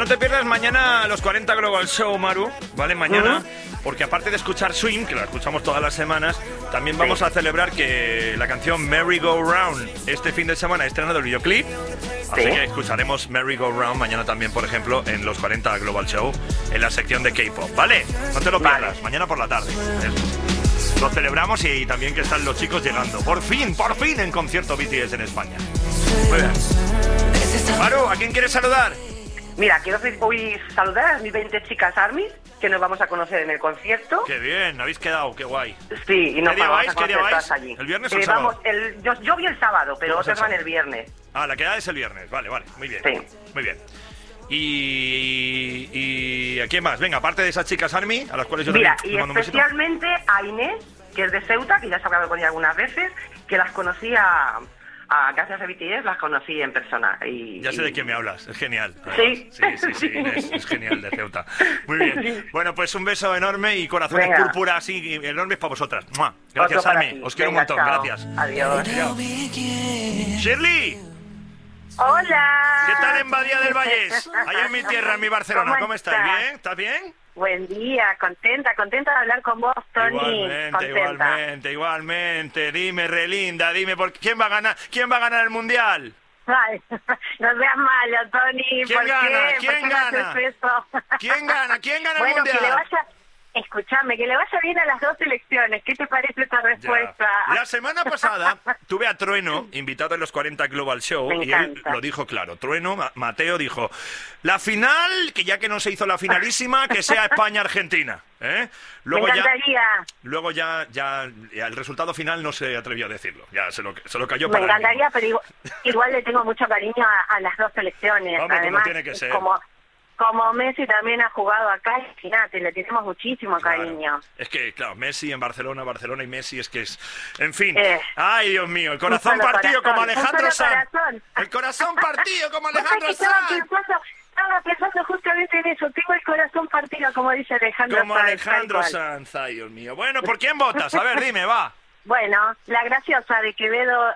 no te pierdas mañana los 40 Global Show, Maru, ¿vale? Mañana, porque aparte de escuchar Swing, que la escuchamos todas las semanas, también vamos a celebrar que la canción Merry Go Round este fin de semana ha estrenado el videoclip. Así que escucharemos Merry Go Round mañana también, por ejemplo, en los 40 Global Show, en la sección de K-pop, ¿vale? No te lo pierdas, mañana por la tarde. Lo celebramos y también que están los chicos llegando. Por fin, en concierto BTS en España. Muy bien. Maru, ¿a quién quieres saludar? Mira, quiero hoy saludar a mis 20 chicas ARMY, que nos vamos a conocer en el concierto. Qué bien, habéis quedado, qué guay. Sí, y nos vamos a ¿Qué conocer día vais? todas allí. ¿El viernes o el sábado? Yo vi el sábado, pero otros van el viernes. Ah, la quedada es el viernes, vale, muy bien. Sí. Muy bien. ¿Y a quién más? Venga, aparte de esas chicas ARMY, a las cuales yo Mira, también y mando un besito. especialmente a Inés, que es de Ceuta, que ya se ha hablado con ella algunas veces, que las conocí gracias a BTS, las conocí en persona. Ya sé de quién me hablas, es genial. Sí. Sí, Inés, es genial, de Ceuta. Muy bien. Bueno, pues un beso enorme y corazones púrpura así enormes para vosotras. ¡Mua! Gracias, ARMY. Os quiero un montón, chao. gracias. Adiós. Shirley, Hola. ¿qué tal en Badía del Vallés? Allá en mi tierra, en mi Barcelona. ¿Cómo estás? ¿Bien? ¿Estás bien? Buen día, contenta de hablar con vos, Tony. Igualmente. Dime, relinda, dime, ¿quién va a ganar el Mundial? Ay, no seas malo, Tony. ¿Quién gana? ¿Quién me haces eso? ¿Quién gana el Bueno, Mundial? que le vaya... Escuchame, que le vaya bien a las dos selecciones. ¿Qué te parece esta respuesta? Ya. La semana pasada tuve a Trueno, invitado en los 40 Global Show, y él lo dijo claro. Trueno, Mateo, dijo, la final, que ya que no se hizo la finalísima, que sea España-Argentina. Luego me encantaría. Luego ya el resultado final no se atrevió a decirlo. Ya se lo cayó Me para encantaría, pero igual le tengo mucho cariño a las dos selecciones. Hombre, además, tiene que ser. Como Messi también ha jugado acá, imagínate, le tenemos muchísimo cariño. Es que, claro, Messi en Barcelona y Messi es que es... En fin. Ay, Dios mío, el corazón partido como Alejandro Sanz. El corazón partido como Alejandro Sanz. Estaba pensando justamente en eso. Tengo el corazón partido, como dice Alejandro Sanz. Como Alejandro Sanz, ay, Dios mío. Bueno, ¿por quién votas? A ver, dime, va. Bueno, la graciosa de Quevedo